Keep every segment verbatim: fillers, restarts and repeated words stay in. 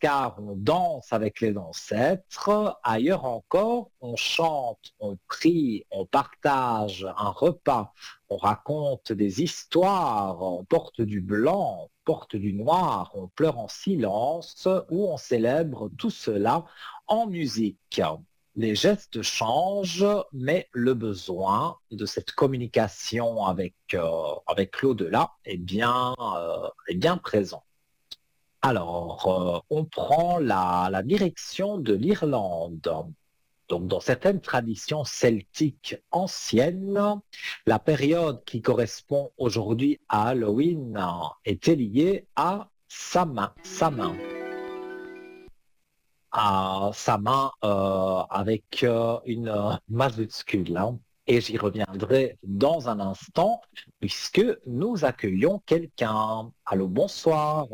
Madagascar, on danse avec les ancêtres. Ailleurs encore, on chante, on prie, on partage un repas, on raconte des histoires, on porte du blanc, on porte du noir, on pleure en silence ou on célèbre tout cela en musique. Les gestes changent, mais le besoin de cette communication avec, euh, avec l'au-delà est bien, euh, est bien présent. Alors, euh, on prend la, la direction de l'Irlande. Donc, dans certaines traditions celtiques anciennes, la période qui correspond aujourd'hui à Halloween était liée à Samin, Samin, à Samin euh, avec euh, une euh, majuscule, hein. Et j'y reviendrai dans un instant, puisque nous accueillons quelqu'un. Allô, bonsoir.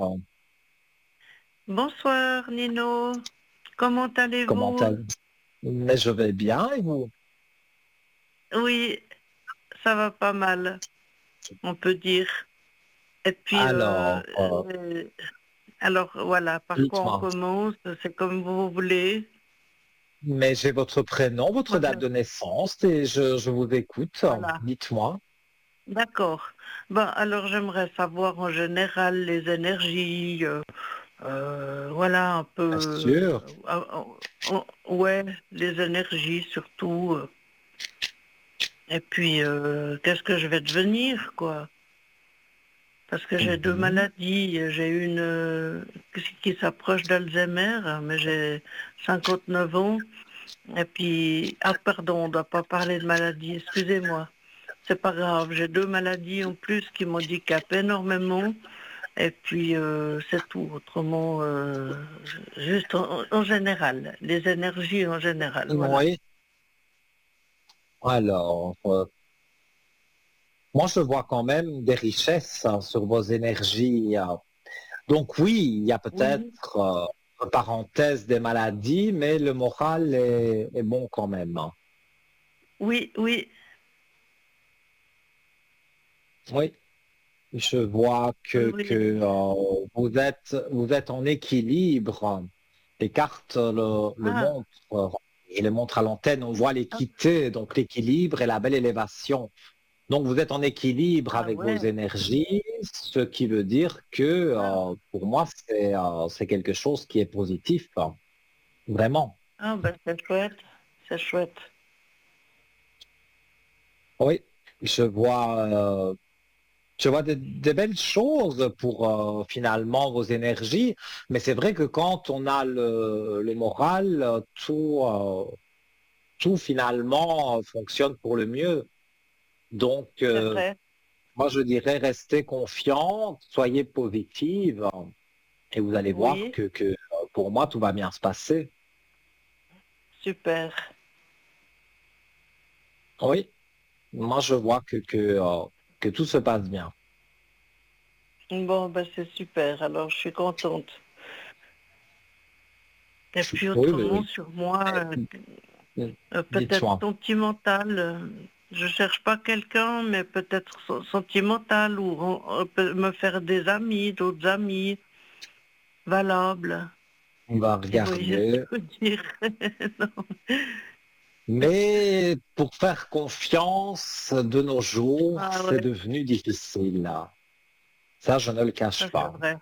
Bonsoir Nino, comment Comment allez-vous? allez-vous? Mais je vais bien et vous? Oui, ça va pas mal, on peut dire. Et puis, euh, Alors, euh, euh, alors voilà, par quoi on dites-moi. commence? C'est comme vous voulez. Mais j'ai votre prénom, votre Moi, date je- de naissance et je, je vous écoute. Voilà, Dites-moi. d'accord. Bon, alors j'aimerais savoir en général les énergies, euh, euh, voilà un Bien peu, sûr. euh, euh, euh, ouais, les énergies surtout. euh. Et puis, euh, qu'est-ce que je vais devenir, quoi? Parce que j'ai deux Mhm. maladies. J'ai une euh, qui qui s'approche d'Alzheimer, mais j'ai cinquante-neuf ans. Et puis, ah pardon, on ne doit pas parler de maladie, excusez-moi. C'est pas grave, j'ai deux maladies en plus qui m'handicapent énormément. Et puis, euh, c'est tout. Autrement, euh, juste en, en général, les énergies en général, voilà. Oui. Alors, euh, moi, je vois quand même des richesses hein, sur vos énergies. euh. Donc oui, il y a Oui, peut-être, euh, en parenthèse, des maladies, mais le moral est, est bon quand même, hein. oui, oui, Oui. Je vois oui, que, que oui. euh, vous êtes, vous êtes en équilibre. Les cartes le, le Ah, montrent. euh, Je les montre à l'antenne. On voit ah, l'équité, donc l'équilibre et la belle élévation. Donc vous êtes en équilibre ah avec vos ouais. énergies, ce qui veut dire que Ah, euh, pour moi, c'est euh, c'est quelque chose qui est positif, hein. Vraiment. ah ben c'est chouette, c'est chouette. Oui, je vois. euh, Je vois des, des belles choses pour euh, finalement vos énergies, mais c'est vrai que quand on a le, le moral, euh, tout, euh, tout finalement euh, fonctionne pour le mieux. Donc, C'est euh, vrai. moi je dirais restez confiant, soyez positive euh, et vous allez voir Oui, que, que euh, pour moi tout va bien se passer. super. Oui, moi je vois que, que, euh, que tout se passe bien. Bon, ben c'est super, alors je suis contente. Et puis Oui, oui, autrement, oui. sur moi, euh, Euh, euh, peut-être Dites-moi. sentimental. euh, Je cherche pas quelqu'un, mais peut-être sen- sentimental ou ren- euh, peut me faire des amis, d'autres amis valables. On va Si vous voyez ce regarder. que je veux dire. Non. Mais pour faire confiance de nos jours, Ah c'est ouais, devenu difficile. Ça, je ne le ça cache c'est pas. vrai.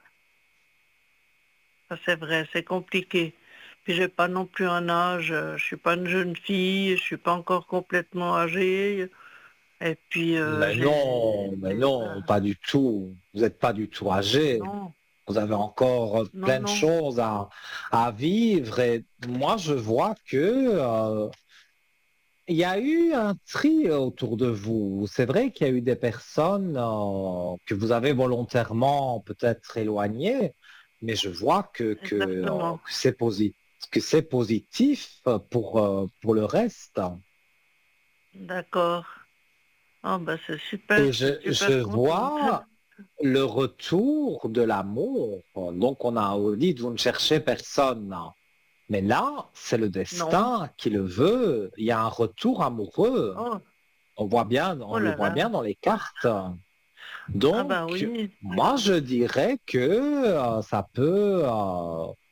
Ça c'est vrai, c'est compliqué. Puis j'ai pas non plus un âge, euh, je suis pas une jeune fille, je suis pas encore complètement âgée. Et puis euh, Mais non, j'ai, mais j'ai- non, voilà. pas du tout. Vous n'êtes pas du tout âgé. Non, Vous avez encore non, plein de non. choses à, à vivre. Et moi, je vois que euh, il y a eu un tri autour de vous. C'est vrai qu'il y a eu des personnes euh, que vous avez volontairement peut-être éloignées, mais je vois que, que, euh, Exactement. que c'est positif, que c'est positif pour, euh, pour le reste. D'accord. Ah ben c'est super, Et je suis je, je super contente. vois le retour de l'amour. Donc, on a dit, vous ne cherchez personne. Mais là, c'est le Non. destin qui le veut. Il y a un retour amoureux. Oh, On voit bien, on oh le là voit là. bien dans les cartes. Ah ben Donc, oui. moi, je dirais que euh, ça peut, euh,